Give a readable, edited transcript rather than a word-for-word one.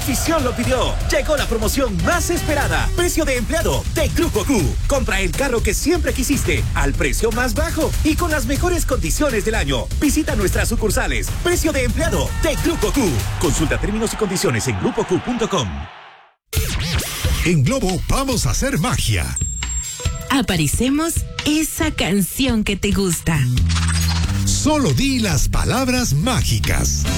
afición lo pidió. Llegó la promoción más esperada. Precio de empleado de Grupo Q. Compra el carro que siempre quisiste al precio más bajo y con las mejores condiciones del año. Visita nuestras sucursales. Precio de empleado de Grupo Q. Consulta términos y condiciones en grupoq.com. En Globo vamos a hacer magia. Aparecemos esa canción que te gusta. Solo di las palabras mágicas.